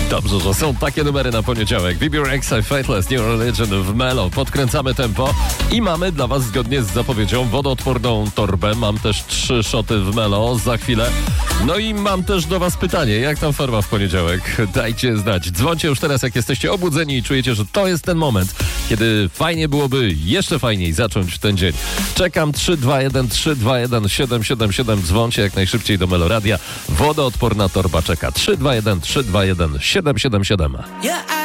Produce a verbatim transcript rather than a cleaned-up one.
Dobrze, że są takie numery na poniedziałek. B B Rexha, Faithless, New Religion w Melo. Podkręcamy tempo i mamy dla was zgodnie z zapowiedzią wodoodporną torbę. Mam też trzy szoty w Melo za chwilę. No i mam też do was pytanie. Jak tam forma w poniedziałek? Dajcie znać. Dzwońcie już teraz, jak jesteście obudzeni i czujecie, że to jest ten moment, kiedy fajnie byłoby jeszcze fajniej zacząć ten dzień. Czekam. Trzy dwa jeden trzy dwa jeden siedem siedem siedem. Dzwońcie jak najszybciej do Meloradia. Wodoodporna torba czeka. trzy dwa jeden trzy dwa jeden siedem siedem siedem. Yeah,